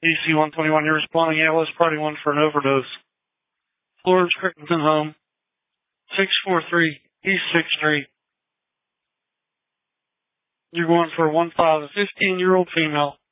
DC 121, you're responding, yeah, let's party one for an overdose. Florence Crickleton home, 643 East 6th Street. You're going for 1-5, a 15-year-old female.